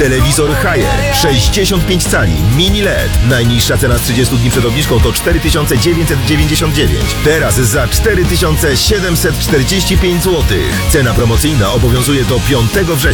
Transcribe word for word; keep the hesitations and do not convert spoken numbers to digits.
Telewizor Haier sześćdziesiąt pięć cali mini L E D. Najniższa cena z trzydziestu dni przed obniżką to cztery tysiące dziewięćset dziewięćdziesiąt dziewięć. Teraz za cztery tysiące siedemset czterdzieści pięć złotych. Cena promocyjna obowiązuje do piątego września.